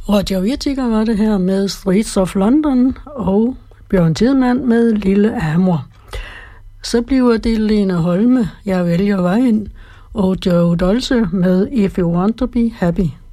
Roger Whittaker var det her med Streets of London, og Bjørn Tidemand med Lille Amor. Så bliver det Lene Holme, Jeg vælger vejen, og Joe Dolce med If You Want to Be Happy.